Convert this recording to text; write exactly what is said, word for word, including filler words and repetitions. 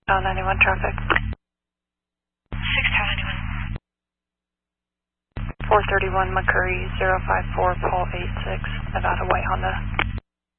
Tower ninety-one traffic. six Tower ninety-one. four thirty-one McCurry, zero five four Paul eight six, Nevada White Honda.